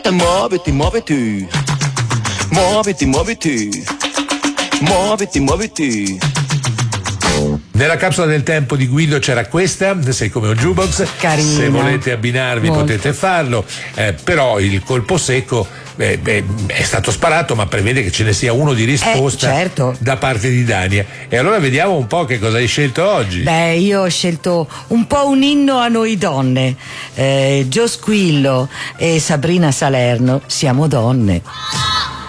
Muoviti, muoviti. Muoviti, muoviti. Muoviti, muoviti. Nella capsula del tempo di Guido c'era questa, Sei come un jukebox. Carina. Se volete abbinarvi Molto. potete farlo, però il colpo secco è stato sparato, ma prevede che ce ne sia uno di risposta certo. da parte di Dania. E allora vediamo un po' che cosa hai scelto oggi. Beh, io ho scelto un po' un inno a noi donne. Gio Squillo e Sabrina Salerno, Siamo donne.